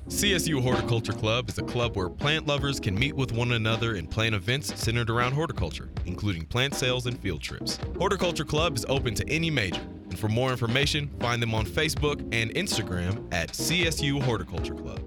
CSU Horticulture Club is a club where plant lovers can meet with one another and plan events centered around horticulture, including plant sales and field trips. Horticulture Club is open to any major, and for more information, find them on Facebook and Instagram at CSU Horticulture Club.